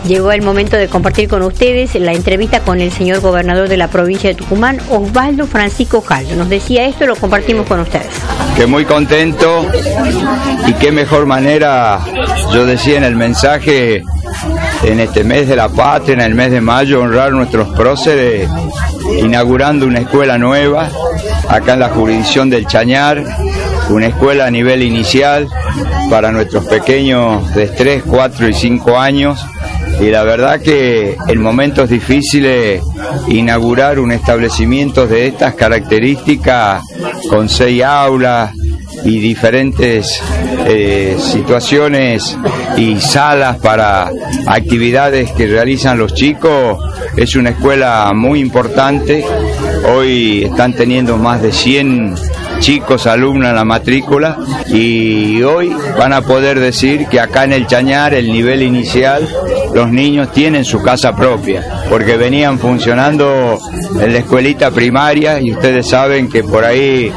llegó el momento de compartir con ustedes la entrevista con el señor gobernador de la provincia de Tucumán, Osvaldo Francisco Caldo. Nos decía esto, lo compartimos con ustedes. Que muy contento, y qué mejor manera, yo decía en el mensaje, en este mes de la patria, en el mes de mayo, honrar nuestros próceres, inaugurando una escuela nueva acá en la jurisdicción del Chañar, una escuela a nivel inicial para nuestros pequeños de 3, 4 y 5 años. Y la verdad que en momentos difíciles inaugurar un establecimiento de estas características con 6 aulas y diferentes situaciones y salas para actividades que realizan los chicos, es una escuela muy importante. Hoy están teniendo más de 100 chicos, alumnos en la matrícula, y hoy van a poder decir que acá en el Chañar, el nivel inicial, los niños tienen su casa propia, porque venían funcionando en la escuelita primaria, y ustedes saben que por ahí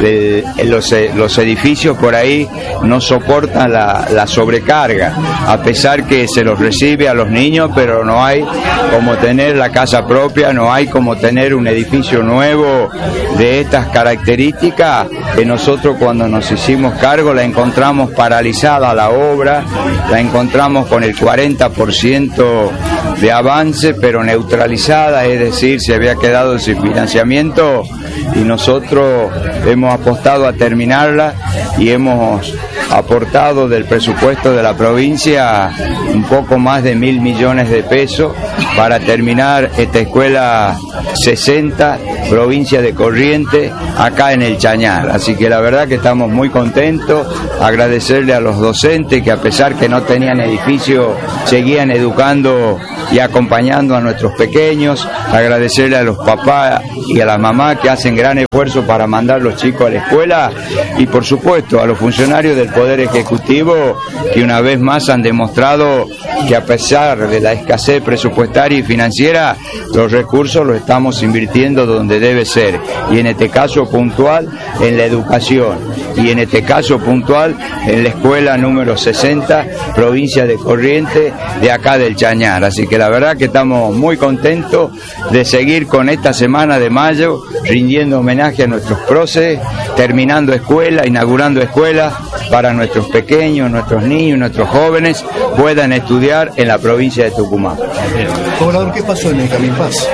los edificios por ahí no soportan la sobrecarga, a pesar que se los recibe a los niños, pero no hay como tener la casa propia, no hay como tener un edificio nuevo de estas características, que nosotros cuando nos hicimos cargo la encontramos paralizada la obra, la encontramos con el 40% de avance, pero neutralizada, es decir, se había quedado sin financiamiento, y nosotros hemos apostado a terminarla y hemos aportado del presupuesto de la provincia un poco más de 1.000 millones de pesos para terminar esta escuela 60, provincia de Corrientes, acá en el Chañar. Así que la verdad que estamos muy contentos, agradecerle a los docentes que, a pesar que no tenían edificio, seguían educando y acompañando a nuestros pequeños, agradecerle a los papás y a las mamás que hacen gran esfuerzo para mandar los chicos a la escuela, y por supuesto a los funcionarios del Poder Ejecutivo, que una vez más han demostrado que, a pesar de la escasez presupuestaria y financiera, los recursos los estamos invirtiendo donde debe ser, y en este caso puntual en la educación, y en este caso puntual en la escuela número 60, provincia de Corrientes, de acá del Chañar. Así que la verdad que estamos muy contentos de seguir con esta semana de mayo, rindiendo homenaje a nuestros próceres, terminando escuela, inaugurando escuelas para nuestros pequeños, nuestros niños, nuestros jóvenes puedan estudiar en la provincia de Tucumán. Gobernador, ¿qué pasó en Benjamín Paz?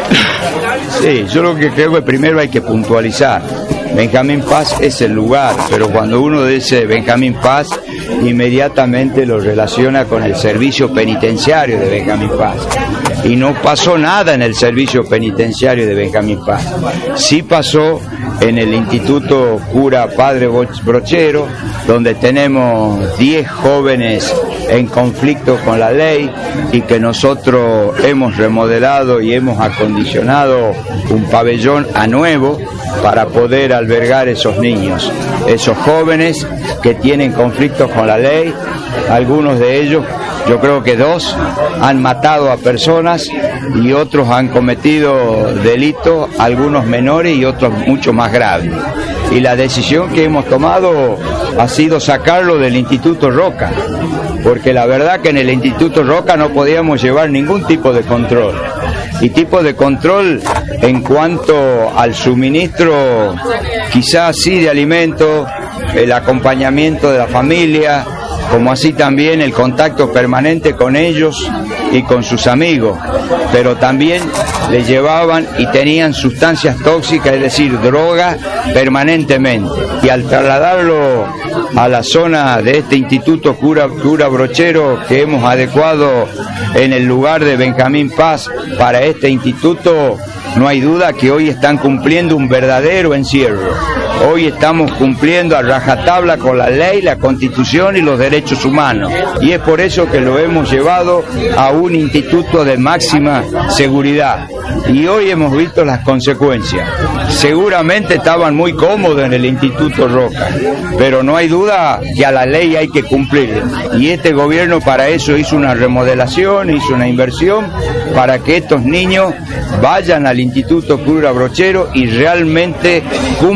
Sí, yo lo que creo que primero hay que puntualizar. Benjamín Paz es el lugar, pero cuando uno dice Benjamín Paz, inmediatamente lo relaciona con el servicio penitenciario de Benjamín Paz. Y no pasó nada en el servicio penitenciario de Benjamín Paz. Sí pasó en el Instituto Cura Padre Brochero, donde tenemos 10 jóvenes en conflicto con la ley, y que nosotros hemos remodelado y hemos acondicionado un pabellón a nuevo para poder albergar esos niños, esos jóvenes que tienen conflictos con la ley. Algunos de ellos, yo creo que 2, han matado a personas, y otros han cometido delitos, algunos menores y otros mucho más graves. Y la decisión que hemos tomado ha sido sacarlo del Instituto Roca, porque la verdad que en el Instituto Roca no podíamos llevar ningún tipo de control. Y tipo de control en cuanto al suministro, quizás sí, de alimentos, el acompañamiento de la familia, como así también el contacto permanente con ellos y con sus amigos, pero también le llevaban y tenían sustancias tóxicas, es decir, droga, permanentemente. Y al trasladarlo a la zona de este Instituto Cura Brochero, que hemos adecuado en el lugar de Benjamín Paz para este instituto, no hay duda que hoy están cumpliendo un verdadero encierro. Hoy estamos cumpliendo a rajatabla con la ley, la Constitución y los derechos humanos. Y es por eso que lo hemos llevado a un instituto de máxima seguridad. Y hoy hemos visto las consecuencias. Seguramente estaban muy cómodos en el Instituto Roca, pero no hay duda que a la ley hay que cumplir. Y este gobierno para eso hizo una remodelación, hizo una inversión para que estos niños vayan al Instituto Cura Brochero y realmente cumplan la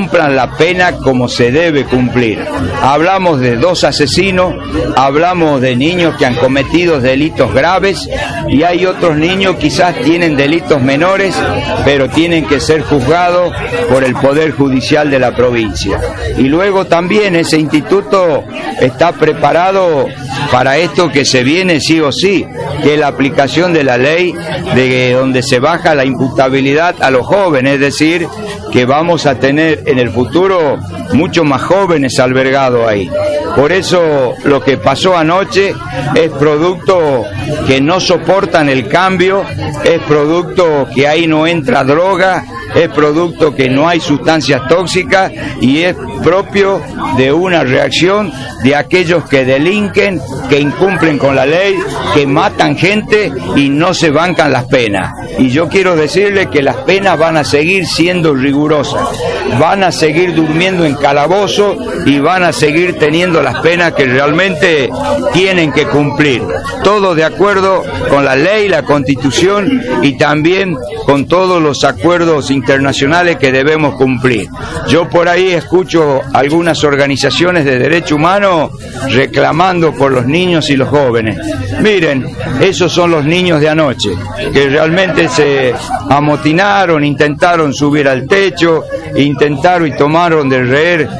la pena como se debe cumplir. Hablamos de 2 asesinos, hablamos de niños que han cometido delitos graves y hay otros niños quizás tienen delitos menores, pero tienen que ser juzgados por el Poder Judicial de la provincia. Y luego también ese instituto está preparado para esto que se viene sí o sí, que es la aplicación de la ley de donde se baja la imputabilidad a los jóvenes, es decir, que vamos a tener en el futuro muchos más jóvenes albergados ahí. Por eso lo que pasó anoche es producto que no soportan el cambio, es producto que ahí no entra droga, es producto que no hay sustancias tóxicas y es propio de una reacción de aquellos que delinquen, que incumplen con la ley, que matan gente y no se bancan las penas. Y yo quiero decirle que las penas van a seguir siendo rigurosas, van a seguir durmiendo en calabozo y van a seguir teniendo las penas que realmente tienen que cumplir. Todo de acuerdo con la ley, la Constitución y también con todos los acuerdos internacionales que debemos cumplir. Yo por ahí escucho algunas organizaciones de derechos humanos reclamando por los niños y los jóvenes. Miren, esos son los niños de anoche, que realmente se amotinaron, intentaron subir al techo, intentaron y tomaron de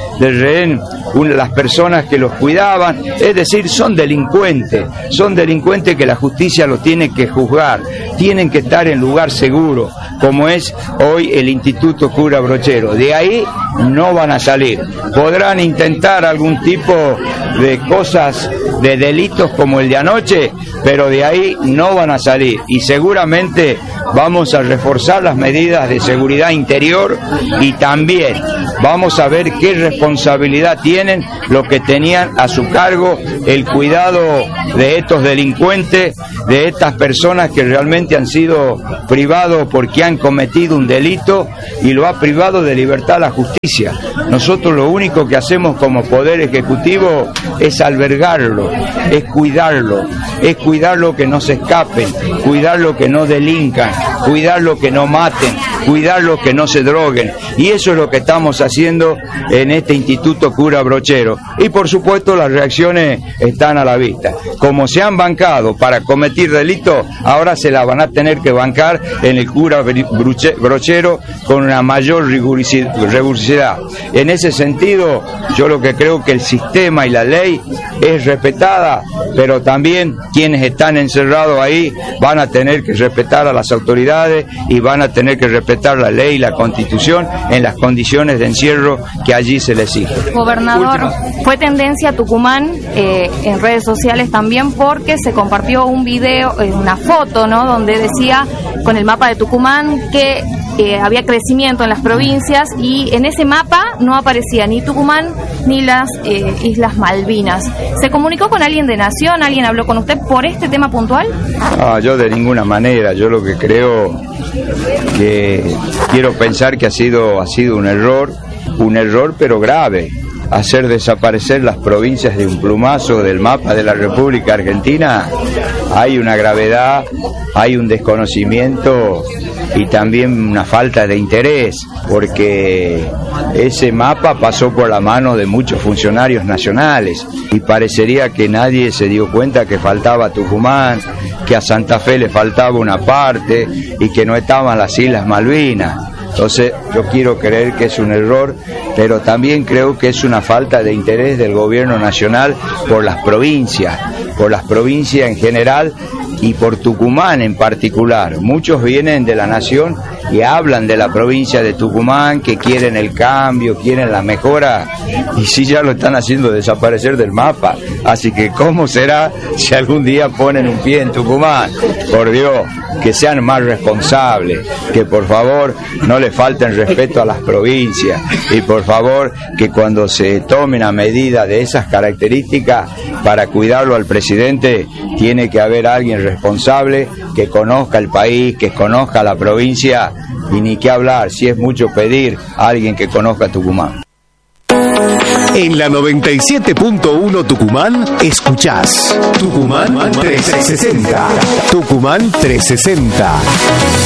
rehén las personas que los cuidaban, es decir, son delincuentes que la justicia los tiene que juzgar, tienen que estar en lugar seguro, como es hoy el Instituto Cura Brochero. De ahí no van a salir. Podrán intentar algún tipo de cosas, de delitos como el de anoche, pero de ahí no van a salir. Y seguramente vamos a reforzar las medidas de seguridad interior y también vamos a ver qué responsabilidad tienen los que tenían a su cargo el cuidado de estos delincuentes, de estas personas que realmente han sido privados porque han cometido un delito y lo ha privado de libertad la justicia. Nosotros lo único que hacemos como Poder Ejecutivo es albergarlo, es cuidarlo que no se escapen, cuidarlo que no delincan, cuidarlo que no maten, cuidarlo que no se droguen. Y eso es lo que estamos haciendo en este Instituto Cura Brochero. Y por supuesto las reacciones están a la vista. Como se han bancado para cometer delitos, ahora se la van a tener que bancar en el Cura Brochero con una mayor rigurosidad. En ese sentido, yo lo que creo que el sistema y la ley es respetada, pero también quienes están encerrados ahí van a tener que respetar a las autoridades y van a tener que respetar la ley y la Constitución en las condiciones de encierro que allí se les exige. Gobernador, fue tendencia Tucumán en redes sociales también porque se compartió un video, una foto, ¿no?, donde decía con el mapa de Tucumán que había crecimiento en las provincias y en ese mapa no aparecía ni Tucumán ni las Islas Malvinas. ¿Se comunicó con alguien de Nación? ¿Alguien habló con usted por este tema puntual? Yo de ninguna manera. Yo lo que creo que quiero pensar que ha sido un error pero grave. Hacer desaparecer las provincias de un plumazo del mapa de la República Argentina, hay una gravedad, hay un desconocimiento y también una falta de interés, porque ese mapa pasó por la mano de muchos funcionarios nacionales y parecería que nadie se dio cuenta que faltaba Tucumán, que a Santa Fe le faltaba una parte y que no estaban las Islas Malvinas. Entonces yo quiero creer que es un error, pero también creo que es una falta de interés del gobierno nacional por las provincias en general y por Tucumán en particular. Muchos vienen de la Nación y hablan de la provincia de Tucumán, que quieren el cambio, quieren la mejora, y sí ya lo están haciendo desaparecer del mapa. Así que ¿cómo será si algún día ponen un pie en Tucumán? Por Dios, que sean más responsables, que por favor no le falten respeto a las provincias, y por favor que cuando se tome una medida de esas características para cuidarlo al presidente, tiene que haber alguien responsable que conozca el país, que conozca la provincia, y ni qué hablar, si es mucho pedir, a alguien que conozca Tucumán. En la 97.1 Tucumán escuchás Tucumán 360. Tucumán 360.